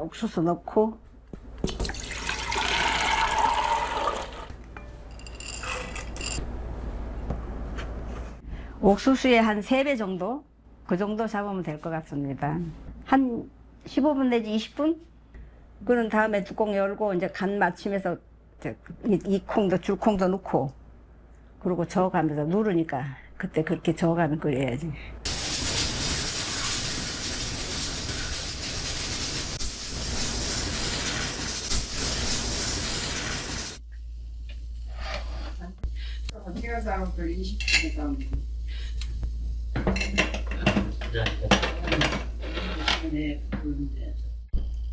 옥수수 넣고 옥수수에 한 3배 정도? 그 정도 잡으면 될 것 같습니다. 한 15분 내지 20분? 그런 다음에 뚜껑 열고 이제 간 맞추면서 이 콩도 줄콩도 넣고 그리고 저어가면서 누르니까 그때 그렇게 저어가면 끓여야지. 어디가 싸고 그 20분에 싸우는 네, 그런데